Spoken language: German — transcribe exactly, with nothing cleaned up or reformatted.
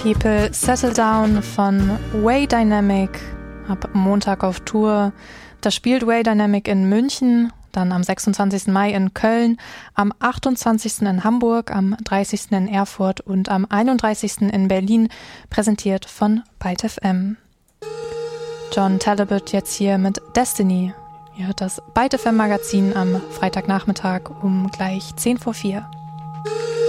People Settle Down von Way Dynamic, ab Montag auf Tour. Da spielt Way Dynamic in München, dann am sechsundzwanzigsten Mai in Köln, am achtundzwanzigsten in Hamburg, am dreißigsten in Erfurt und am einunddreißigsten in Berlin, präsentiert von Byte F M. John Talabot jetzt hier mit Destiny. Ihr hört das Byte F M Magazin am Freitagnachmittag um gleich zehn vor vier.